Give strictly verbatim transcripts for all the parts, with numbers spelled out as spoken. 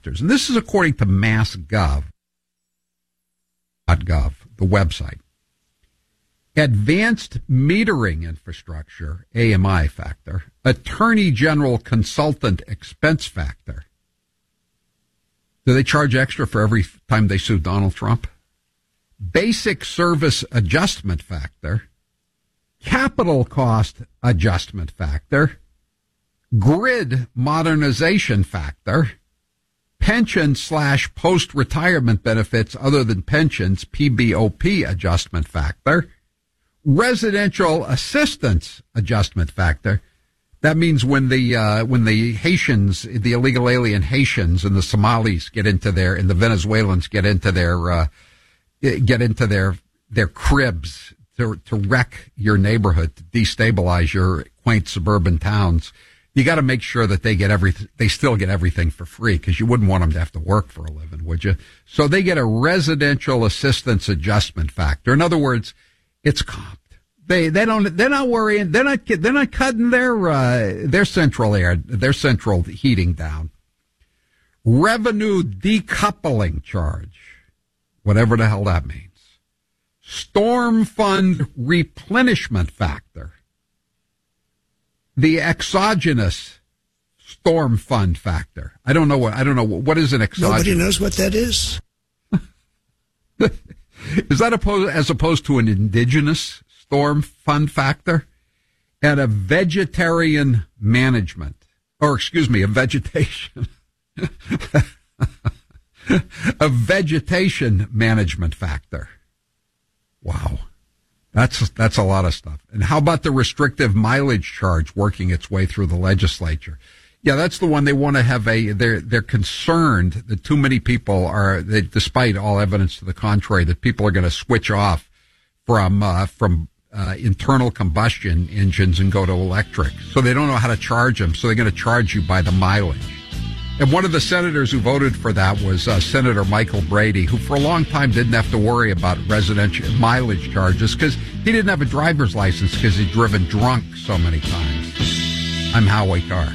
factors. And this is according to mass gov dot gov, the website. Advanced metering infrastructure, A M I factor. Attorney General consultant expense factor. Do they charge extra for every time they sue Donald Trump? Basic service adjustment factor. Capital cost adjustment factor. Grid modernization factor. Pension slash post-retirement benefits other than pensions, P B O P adjustment factor. Residential assistance adjustment factor. That means when the uh, when the Haitians, the illegal alien Haitians and the Somalis get into their, and the Venezuelans get into their uh, get into their their cribs to to wreck your neighborhood, to destabilize your quaint suburban towns, you got to make sure that they get everything. They still get everything for free, because you wouldn't want them to have to work for a living, would you? So they get a residential assistance adjustment factor. In other words, it's comped. They they don't they're not worrying. They're not they're not cutting their uh, their central air their central heating down. Revenue decoupling charge, whatever the hell that means. Storm fund replenishment factor. The exogenous storm fund factor. I don't know what I don't know what is an exogenous. Nobody knows what that is. Is that opposed as opposed to an indigenous storm fund factor? And a vegetarian management, or excuse me, a vegetation, a vegetation management factor. Wow. That's, that's a lot of stuff. And how about the restrictive mileage charge working its way through the legislature? Yeah, that's the one they want to have a, they're, they're concerned that too many people are, they, despite all evidence to the contrary, that people are going to switch off from, uh, from, uh, internal combustion engines and go to electric. So they don't know how to charge them. So they're going to charge you by the mileage. And one of the senators who voted for that was uh, Senator Michael Brady, who for a long time didn't have to worry about residential mileage charges because he didn't have a driver's license because he'd driven drunk so many times. I'm Howie Carr.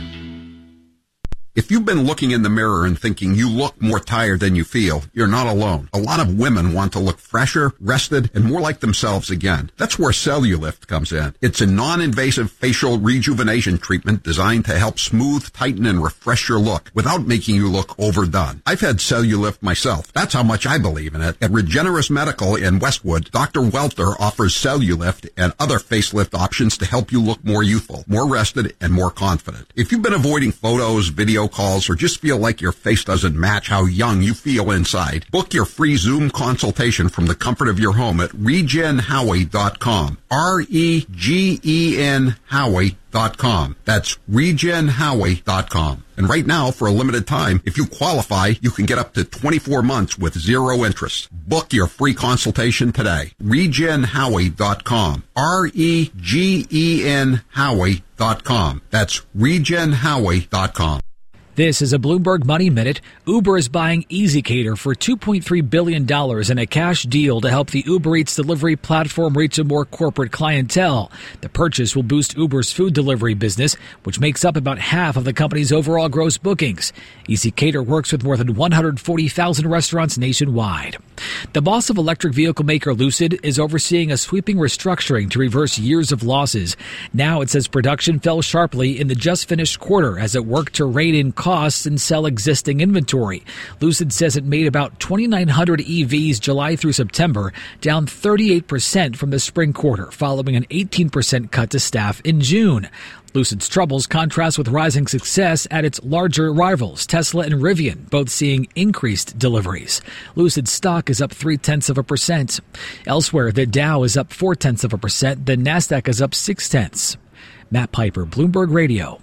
If you've been looking in the mirror and thinking you look more tired than you feel, you're not alone. A lot of women want to look fresher, rested, and more like themselves again. That's where Cellulift comes in. It's a non-invasive facial rejuvenation treatment designed to help smooth, tighten, and refresh your look without making you look overdone. I've had Cellulift myself. That's how much I believe in it. At Regenerous Medical in Westwood, Doctor Welter offers Cellulift and other facelift options to help you look more youthful, more rested, and more confident. If you've been avoiding photos, video calls, or just feel like your face doesn't match how young you feel inside, book your free Zoom consultation from the comfort of your home at regen howie dot com. R E G E N Howie dot com. That's regen howie dot com. And right now, for a limited time, if you qualify, you can get up to twenty-four months with zero interest. Book your free consultation today. regen howie dot com. R E G E N Howie dot com. That's regen howie dot com. This is a Bloomberg Money Minute. Uber is buying EasyCater for two point three billion dollars in a cash deal to help the Uber Eats delivery platform reach a more corporate clientele. The purchase will boost Uber's food delivery business, which makes up about half of the company's overall gross bookings. EasyCater works with more than one hundred forty thousand restaurants nationwide. The boss of electric vehicle maker Lucid is overseeing a sweeping restructuring to reverse years of losses. Now it says production fell sharply in the just finished quarter as it worked to rein in costs and sell existing inventory. Lucid says it made about twenty-nine hundred E Vs July through September, down thirty-eight percent from the spring quarter, following an eighteen percent cut to staff in June. Lucid's troubles contrast with rising success at its larger rivals, Tesla and Rivian, both seeing increased deliveries. Lucid's stock is up three-tenths of a percent. Elsewhere, the Dow is up four-tenths of a percent. The Nasdaq is up six-tenths. Matt Piper, Bloomberg Radio.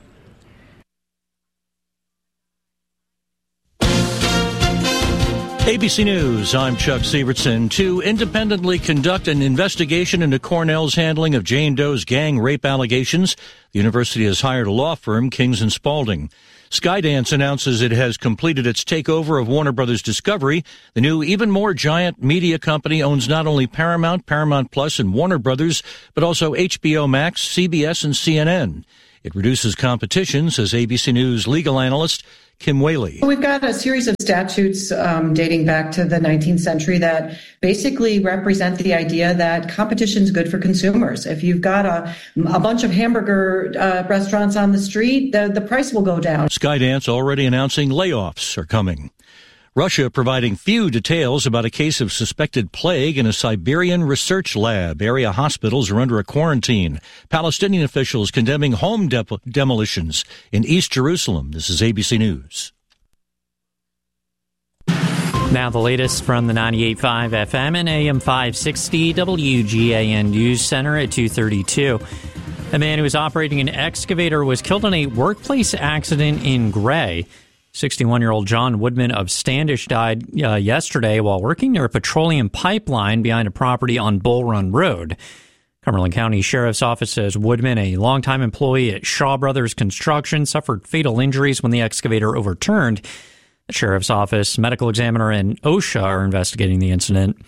A B C News, I'm Chuck Sievertson. To independently conduct an investigation into Cornell's handling of Jane Doe's gang rape allegations, the university has hired a law firm, Kings and Spalding. Skydance announces it has completed its takeover of Warner Brothers Discovery. The new, even more giant media company owns not only Paramount, Paramount Plus, and Warner Brothers, but also H B O Max, C B S, and C N N. It reduces competition, says A B C News legal analyst Kim Whaley. We've got a series of statutes um, dating back to the nineteenth century that basically represent the idea that competition is good for consumers. If you've got a, a bunch of hamburger uh, restaurants on the street, the, the price will go down. Skydance already announcing layoffs are coming. Russia providing few details about a case of suspected plague in a Siberian research lab. Area hospitals are under a quarantine. Palestinian officials condemning home de- demolitions in East Jerusalem. This is A B C News. Now the latest from the ninety-eight point five F M and A M five sixty W G A N News Center at two thirty-two. A man who was operating an excavator was killed in a workplace accident in Gray. sixty-one-year-old John Woodman of Standish died uh, yesterday while working near a petroleum pipeline behind a property on Bull Run Road. Cumberland County Sheriff's Office says Woodman, a longtime employee at Shaw Brothers Construction, suffered fatal injuries when the excavator overturned. The Sheriff's Office, medical examiner, and OSHA are investigating the incident.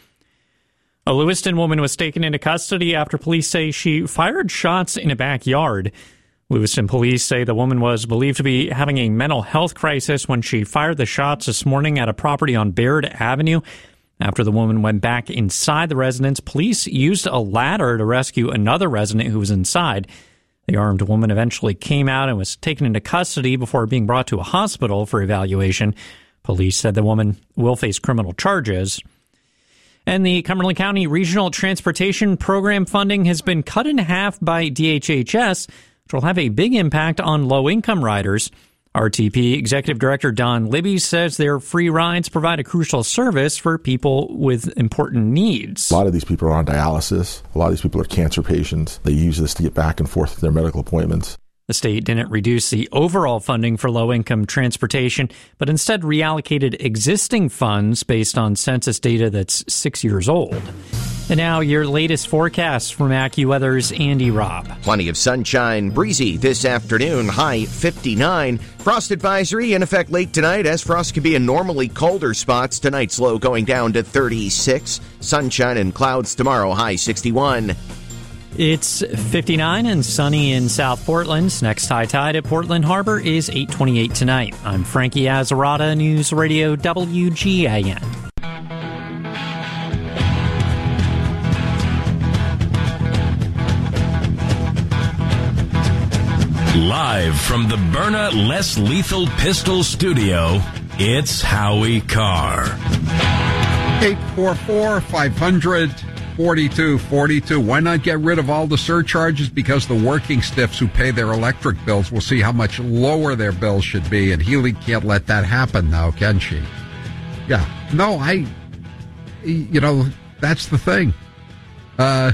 A Lewiston woman was taken into custody after police say she fired shots in a backyard. Lewiston police say the woman was believed to be having a mental health crisis when she fired the shots this morning at a property on Baird Avenue. After the woman went back inside the residence, police used a ladder to rescue another resident who was inside. The armed woman eventually came out and was taken into custody before being brought to a hospital for evaluation. Police said the woman will face criminal charges. And the Cumberland County Regional Transportation Program funding has been cut in half by D H H S, which will have a big impact on low-income riders. R T P Executive Director Don Libby says their free rides provide a crucial service for people with important needs. A lot of these people are on dialysis. A lot of these people are cancer patients. They use this to get back and forth to their medical appointments. The state didn't reduce the overall funding for low-income transportation, but instead reallocated existing funds based on census data that's six years old. And now your latest forecast from AccuWeather's Andy Robb. Plenty of sunshine, breezy this afternoon, high fifty-nine. Frost advisory in effect late tonight, as frost can be in normally colder spots. Tonight's low going down to thirty-six. Sunshine and clouds tomorrow, high sixty-one. It's fifty-nine and sunny in South Portland. Next high tide at Portland Harbor is eight twenty-eight tonight. I'm Frankie Azzarata, News Radio W G A N. Live from the Byrna Less Lethal Pistol Studio, it's Howie Carr. eight four four, five hundred, forty-two forty-two. Why not get rid of all the surcharges? Because the working stiffs who pay their electric bills will see how much lower their bills should be, and Healy can't let that happen now, can she? Yeah. No, I, you know, that's the thing. Uh...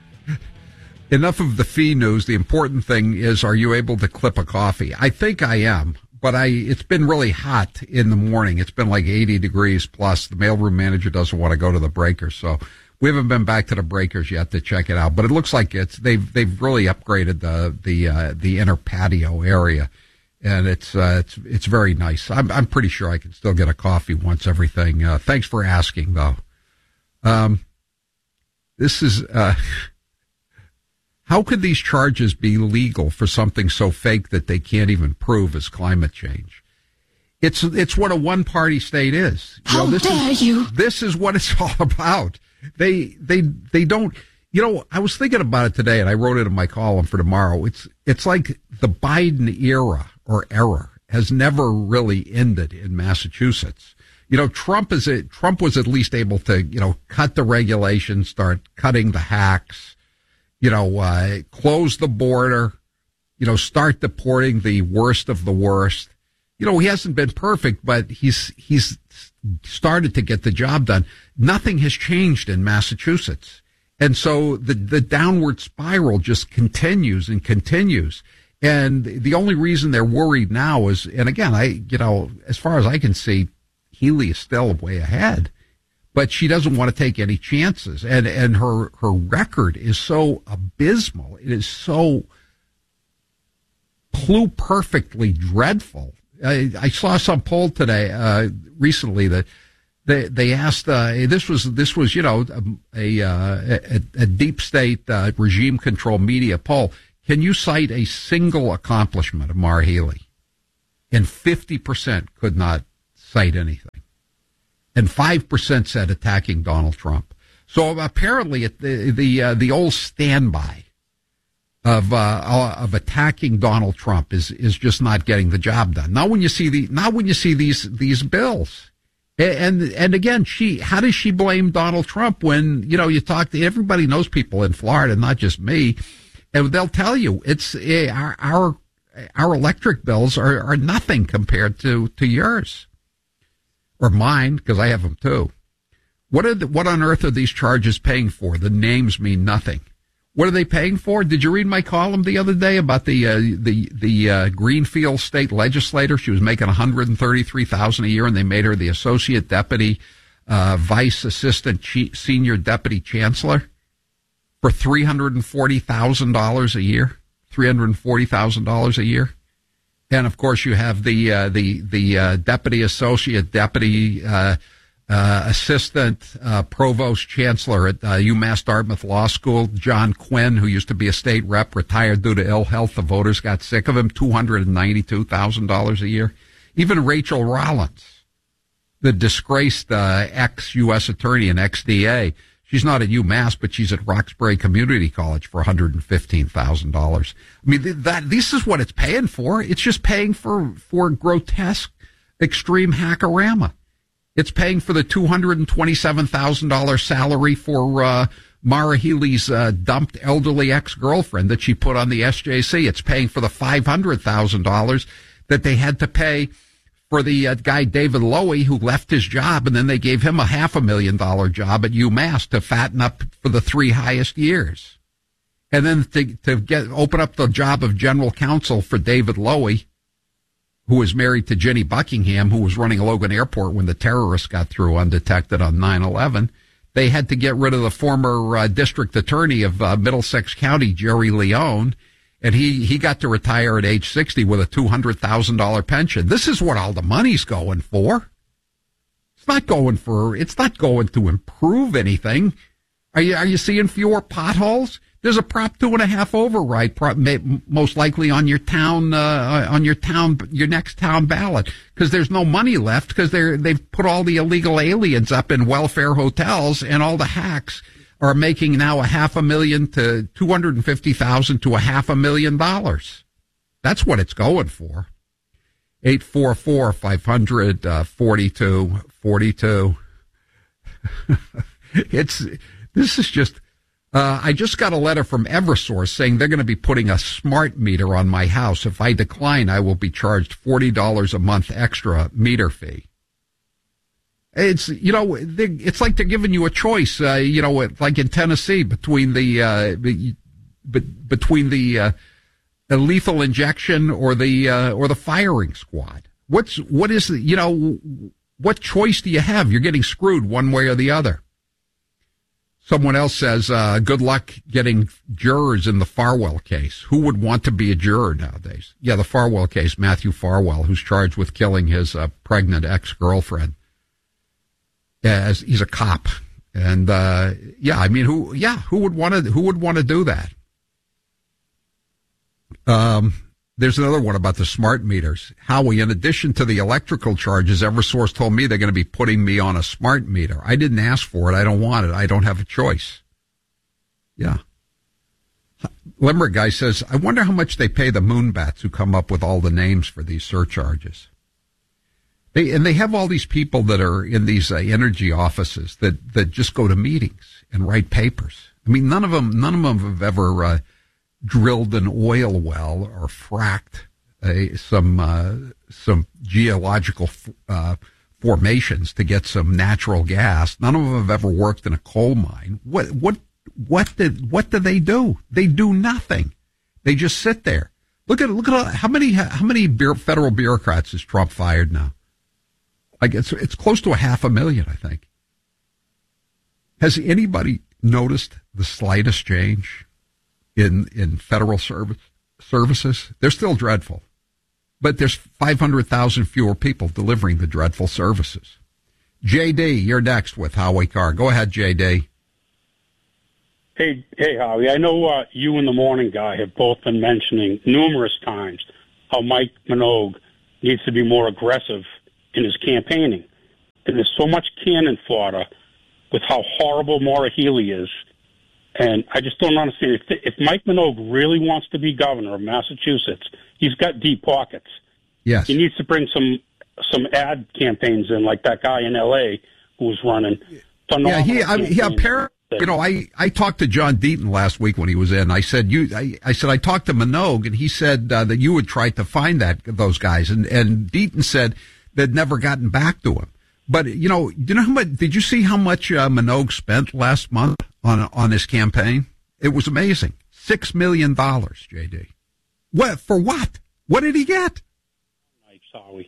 Enough of the fee news. The important thing is, are you able to clip a coffee? I think I am, but I, it's been really hot in the morning. It's been like eighty degrees plus. The mailroom manager doesn't want to go to the breakers, so we haven't been back to the breakers yet to check it out. But it looks like it's, they've, they've really upgraded the, the, uh, the inner patio area. And it's, uh, it's, it's very nice. I'm, I'm pretty sure I can still get a coffee once everything. Uh, thanks for asking though. Um, this is, uh, how could these charges be legal for something so fake that they can't even prove as climate change? It's it's what a one-party state is. You How know, this dare is, you? This is what it's all about. They they they don't. You know, I was thinking about it today, and I wrote it in my column for tomorrow. It's it's like the Biden era or era has never really ended in Massachusetts. You know, Trump is a, Trump was at least able to, you know, cut the regulations, start cutting the hacks. You know, uh, close the border, you know, start deporting the worst of the worst. You know, he hasn't been perfect, but he's, he's started to get the job done. Nothing has changed in Massachusetts. And so the, the downward spiral just continues and continues. And the only reason they're worried now is, and again, I, you know, as far as I can see, Healy is still way ahead. But she doesn't want to take any chances. And, and her, her record is so abysmal. It is so pluperfectly dreadful. I, I saw some poll today, uh, recently that they, they asked, uh, this was, this was, you know, a, a, a, a deep state, uh, regime control media poll. Can you cite a single accomplishment of Maura Healey? and fifty percent could not cite anything. And five percent said attacking Donald Trump. So apparently the the, uh, the old standby of uh, of attacking Donald Trump is is just not getting the job done. Now when you see the now when you see these these bills. And and again, she how does she blame Donald Trump when, you know, you talk to everybody knows people in Florida, not just me, and they'll tell you it's uh, our our our electric bills are, are nothing compared to, to yours or mine, because I have them too. What are the, what on earth are these charges paying for? The names mean nothing. What are they paying for? Did you read my column the other day about the uh, the the uh, Greenfield state legislator? She was making one hundred thirty-three thousand dollars a year, and they made her the associate deputy, uh, vice assistant, chief, senior deputy chancellor for three hundred forty thousand dollars a year. three hundred forty thousand dollars a year, and of course you have the uh, the the uh, deputy associate deputy. Uh, Uh, assistant uh, provost chancellor at uh, UMass Dartmouth Law School, John Quinn, who used to be a state rep, retired due to ill health. The voters got sick of him, two hundred ninety-two thousand dollars a year. Even Rachel Rollins, the disgraced uh, ex-U S attorney and ex-D A, she's not at UMass, but she's at Roxbury Community College for one hundred fifteen thousand dollars. I mean, that this is what it's paying for. It's just paying for, for grotesque, extreme hackorama. It's paying for the two hundred twenty-seven thousand dollars salary for uh, Mara Healey's uh, dumped elderly ex-girlfriend that she put on the S J C. It's paying for the five hundred thousand dollars that they had to pay for the uh, guy David Lowy, who left his job, and then they gave him a half a million dollar job at UMass to fatten up for the three highest years. And then to, to get open up the job of general counsel for David Lowy, who was married to Jenny Buckingham, who was running Logan Airport when the terrorists got through undetected on nine eleven. They had to get rid of the former uh, district attorney of uh, Middlesex County, Jerry Leone, and he, he got to retire at age sixty with a two hundred thousand dollars pension. This is what all the money's going for. It's not going for, it's not going to improve anything. Are you, are you seeing fewer potholes? There's a Prop two and a half override, most likely on your town, uh, on your town, your next town ballot, because there's no money left because they're they've put all the illegal aliens up in welfare hotels, and all the hacks are making now a half a million to two hundred and fifty thousand to a half a million dollars. That's what it's going for. Eight four four five hundred forty two forty two. It's this is just. Uh, I just got a letter from Eversource saying they're going to be putting a smart meter on my house. If I decline, I will be charged forty dollars a month extra meter fee. It's, you know, it's like they're giving you a choice, uh, you know, like in Tennessee between the, uh, between the, uh, the lethal injection or the, uh, or the firing squad. What's, what is, the, you know, what choice do you have? You're getting screwed one way or the other. Someone else says, uh, good luck getting jurors in the Farwell case. Who would want to be a juror nowadays? Yeah, the Farwell case, Matthew Farwell, who's charged with killing his uh, pregnant ex-girlfriend. Yeah, he's a cop. And, uh, yeah, I mean, who, yeah, who would want to, who would want to do that? Um, there's another one about the smart meters. Howie, in addition to the electrical charges, Eversource told me they're going to be putting me on a smart meter. I didn't ask for it. I don't want it. I don't have a choice. Yeah. Limerick guy says, I wonder how much they pay the moonbats who come up with all the names for these surcharges. They, and they have all these people that are in these uh, energy offices that, that just go to meetings and write papers. I mean, none of them, none of them have ever, uh, drilled an oil well or fracked uh, some uh, some geological uh, formations to get some natural gas. None of them have ever worked in a coal mine. What what what did what do they do? They do nothing. They just sit there. Look at look at how many how many federal bureaucrats has Trump fired now? Like it's it's close to a half a million, I think. Has anybody noticed the slightest change in in federal service services? They're still dreadful, but there's five hundred thousand fewer people delivering the dreadful services. J D, you're next with Howie Carr. Go ahead, J D. Hey, hey, Howie. I know uh, you and the morning guy have both been mentioning numerous times how Mike Minogue needs to be more aggressive in his campaigning. And there's so much cannon fodder with how horrible Maura Healey is. And I just don't understand. If, if Mike Minogue really wants to be governor of Massachusetts, he's got deep pockets. Yes. He needs to bring some some ad campaigns in, like that guy in L A who was running. Yeah, he, I, he apparently, you know, I, I talked to John Deaton last week when he was in. I said, you, I, I said, I talked to Minogue, and he said uh, that you would try to find that, those guys. And, and Deaton said they'd never gotten back to him. But, you know, you know how much, did you see how much uh, Minogue spent last month on, on his campaign? It was amazing. Six million dollars, J D. What, for what? What did he get? I'm sorry.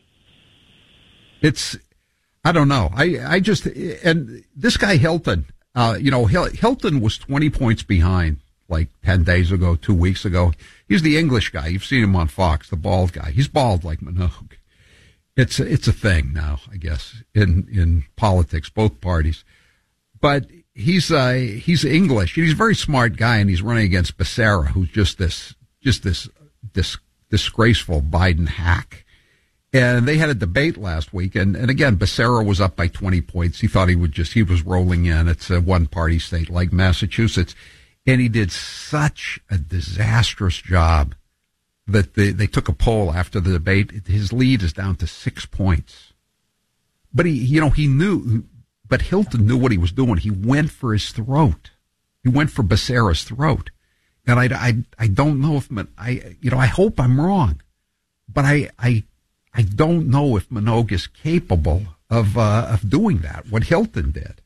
It's, I don't know. I, I just, and this guy Hilton, uh, you know, Hilton was twenty points behind like ten days ago, two weeks ago. He's the English guy. You've seen him on Fox, the bald guy. He's bald like Minogue. It's, it's a thing now, I guess, in, in politics, both parties. But he's, uh, he's English. He's a very smart guy, and he's running against Becerra, who's just this, just this, this disgraceful Biden hack. And they had a debate last week, and, and again, Becerra was up by twenty points. He thought he would just, he was rolling in. It's a one-party state like Massachusetts. And he did such a disastrous job that they, they took a poll after the debate. His lead is down to six points. But he, you know, he knew, but Hilton knew what he was doing. He went for his throat. He went for Becerra's throat. And I, I, I don't know if, I, you know, I hope I'm wrong, but I, I, I don't know if Minogue is capable of uh, of doing that, what Hilton did.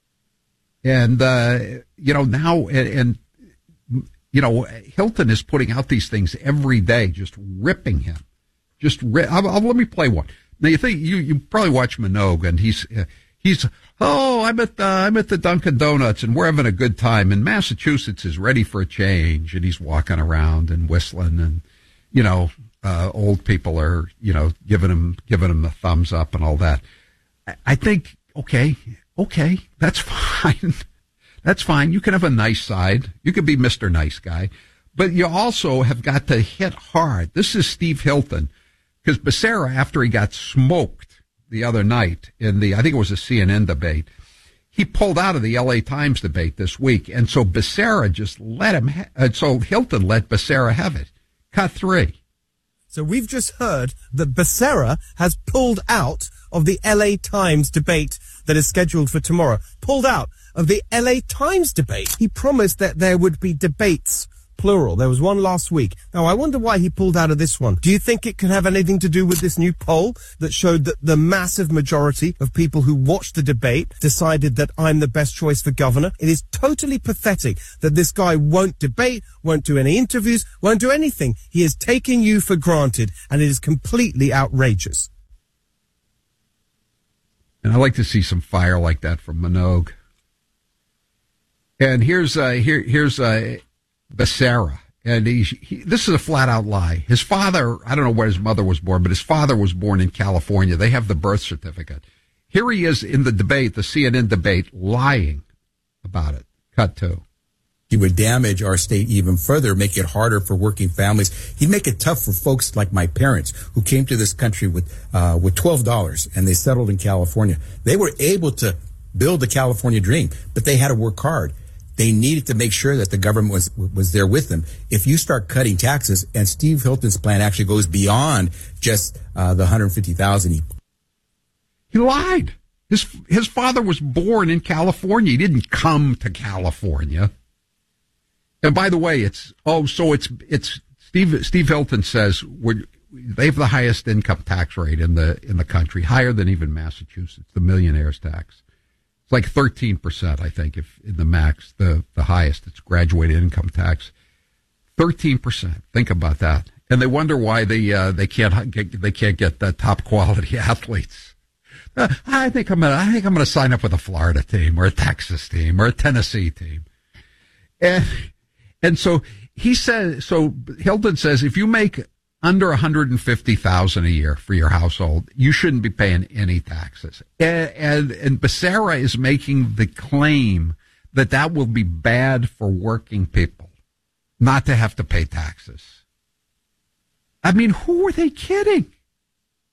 And, uh, you know, now, and, and, you know, Hilton is putting out these things every day, just ripping him. Just ri- I'll, I'll, let me play one. Now, you think, you, you probably watch Minogue, and he's, uh, he's, oh, I'm at the, I'm at the Dunkin' Donuts, and we're having a good time, and Massachusetts is ready for a change, and he's walking around and whistling, and, you know, Uh, old people are, you know, giving him, giving him the thumbs up and all that. I, I think, okay, okay, that's fine. That's fine. You can have a nice side. You can be Mister Nice Guy, but you also have got to hit hard. This is Steve Hilton, because Becerra, after he got smoked the other night in the, I think it was a C N N debate, he pulled out of the L A Times debate this week. And so Becerra just let him, ha- and so Hilton let Becerra have it. Cut three. So we've just heard that Becerra has pulled out of the L A Times debate that is scheduled for tomorrow. Pulled out of the L A Times debate. He promised that there would be debates, plural. There was one last week. Now, I wonder why he pulled out of this one. Do you think it could have anything to do with this new poll that showed that the massive majority of people who watched the debate decided that I'm the best choice for governor? It is totally pathetic that this guy won't debate, won't do any interviews, won't do anything. He is taking you for granted, and it is completely outrageous. And I like to see some fire like that from Minogue. And here's uh, here here's uh, Becerra, and he, he this is a flat out lie. His father, I don't know where his mother was born, but his father was born in California. They have the birth certificate. Here he is in the debate, the C N N debate, lying about it. Cut two. He would damage our state even further, make it harder for working families. He'd make it tough for folks like my parents who came to this country with uh, with twelve dollars, and they settled in California. They were able to build the California dream, but they had to work hard. They needed to make sure that the government was was there with them. If you start cutting taxes, and Steve Hilton's plan actually goes beyond just uh, the one hundred fifty thousand dollars. He, he lied. His his father was born in California. He didn't come to California. And by the way, it's oh, so it's it's Steve Steve Hilton says we're, they have the highest income tax rate in the in the country, higher than even Massachusetts, the millionaires tax. It's like thirteen percent, I think, if in the max, the, the highest, it's graduated income tax. thirteen percent. Think about that. And they wonder why they uh, they can't get, they can't get the top quality athletes. Uh, I think I'm gonna I think I'm gonna sign up with a Florida team or a Texas team or a Tennessee team. And and so he says so Hilton says if you make under one hundred fifty thousand dollars a year for your household, you shouldn't be paying any taxes. And, and, and Becerra is making the claim that that will be bad for working people, not to have to pay taxes. I mean, who are they kidding?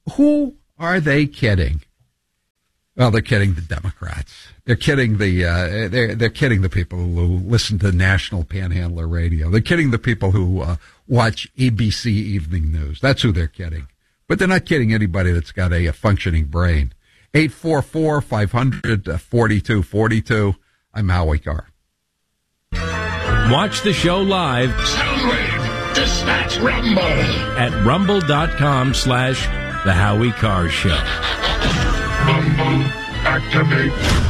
Who are they kidding? Well, they're kidding the Democrats. They're kidding the uh, they're they're kidding the people who listen to National Panhandler Radio. They're kidding the people who uh, watch A B C Evening News. That's who they're kidding. But they're not kidding anybody that's got a, a functioning brain. eight four four, five hundred, forty-two forty-two. I'm Howie Carr. Watch the show live. Soundwave, dispatch Rumble. At rumble.com slash The Howie Carr Show. Rumble, activate.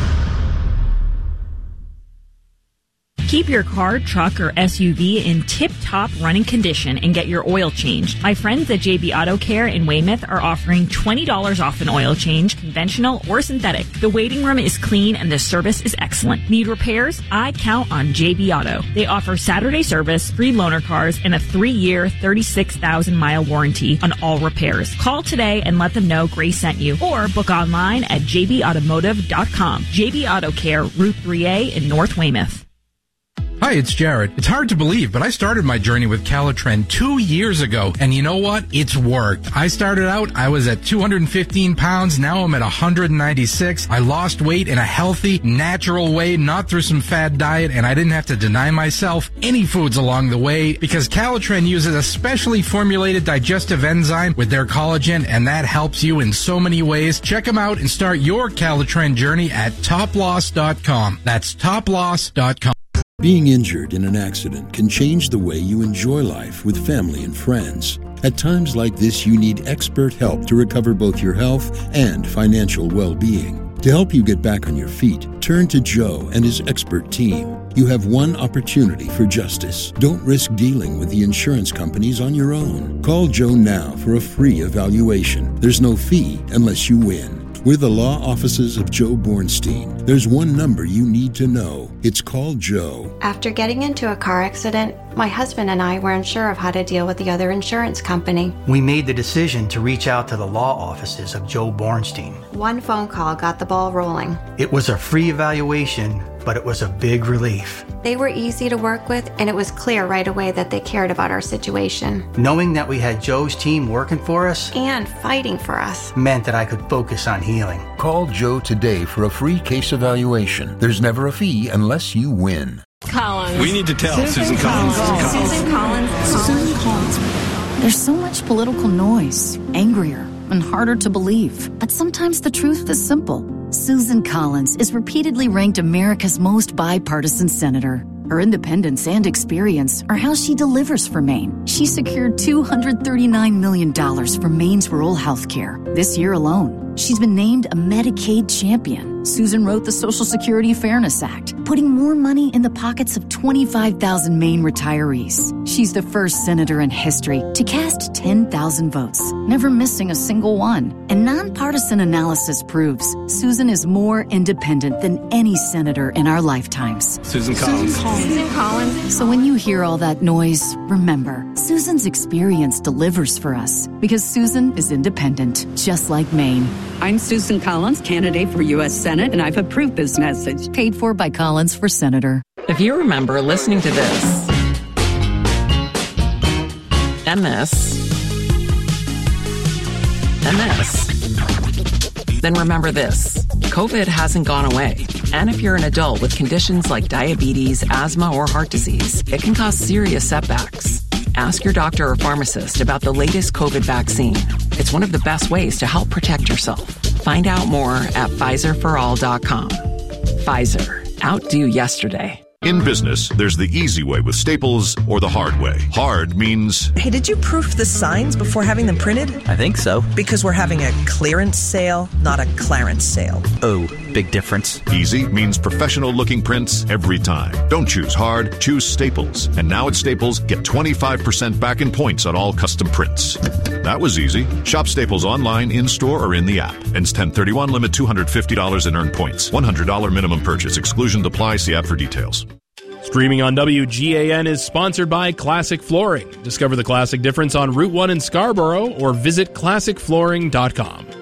Keep your car, truck, or S U V in tip-top running condition and get your oil changed. My friends at J B Auto Care in Weymouth are offering twenty dollars off an oil change, conventional or synthetic. The waiting room is clean and the service is excellent. Need repairs? I count on J B Auto. They offer Saturday service, free loaner cars, and a three-year, thirty-six thousand mile warranty on all repairs. Call today and let them know Grace sent you, or book online at j b automotive dot com. J B Auto Care, Route three A in North Weymouth. Hi, it's Jared. It's hard to believe, but I started my journey with Calitren two years ago, and you know what? It's worked. I started out, I was at two hundred fifteen pounds, now I'm at one hundred ninety-six. I lost weight in a healthy, natural way, not through some fad diet, and I didn't have to deny myself any foods along the way, because Calitren uses a specially formulated digestive enzyme with their collagen, and that helps you in so many ways. Check them out and start your Calitren journey at top loss dot com. That's top loss dot com. Being injured in an accident can change the way you enjoy life with family and friends. At times like this, you need expert help to recover both your health and financial well-being. To help you get back on your feet, turn to Joe and his expert team. You have one opportunity for justice. Don't risk dealing with the insurance companies on your own. Call Joe now for a free evaluation. There's no fee unless you win. We're the law offices of Joe Bornstein. There's one number you need to know. It's called Joe. After getting into a car accident, my husband and I were unsure of how to deal with the other insurance company. We made the decision to reach out to the law offices of Joe Bornstein. One phone call got the ball rolling. It was a free evaluation, but it was a big relief. They were easy to work with, and it was clear right away that they cared about our situation. Knowing that we had Joe's team working for us and fighting for us meant that I could focus on healing. Call Joe today for a free case evaluation. There's never a fee unless you win. Collins. We need to tell Susan, Susan Collins. Collins. Susan Collins. Susan Collins. There's so much political noise, angrier and harder to believe. But sometimes the truth is simple. Susan Collins is repeatedly ranked America's most bipartisan senator. Her independence and experience are how she delivers for Maine. She secured two hundred thirty-nine million dollars for Maine's rural health care. This year alone, she's been named a Medicaid champion. Susan wrote the Social Security Fairness Act, putting more money in the pockets of twenty-five thousand Maine retirees. She's the first senator in history to cast ten thousand votes, never missing a single one. And nonpartisan analysis proves Susan is more independent than any senator in our lifetimes. Susan Collins. Susan Collins. Susan Collins. So when you hear all that noise, remember, Susan's experience delivers for us because Susan is independent, just like Maine. I'm Susan Collins, candidate for U S Senate, and I've approved this message. Paid for by Collins for Senator. If you remember listening to this and this and this, then remember this. COVID hasn't gone away. And if you're an adult with conditions like diabetes, asthma, or heart disease, it can cause serious setbacks. Ask your doctor or pharmacist about the latest COVID vaccine. It's one of the best ways to help protect yourself. Find out more at Pfizer for all dot com. Pfizer. Outdo yesterday. In business, there's the easy way with Staples or the hard way. Hard means... Hey, did you proof the signs before having them printed? I think so. Because we're having a clearance sale, not a clarence sale. Oh, big difference. Easy means professional-looking prints every time. Don't choose hard, choose Staples. And now at Staples, get twenty-five percent back in points on all custom prints. That was easy. Shop Staples online, in-store, or in the app. Ends ten thirty-one, limit two hundred fifty dollars in earned points. one hundred dollars minimum purchase. Exclusion apply. See app for details. Streaming on W G A N is sponsored by Classic Flooring. Discover the classic difference on Route one in Scarborough or visit classic flooring dot com.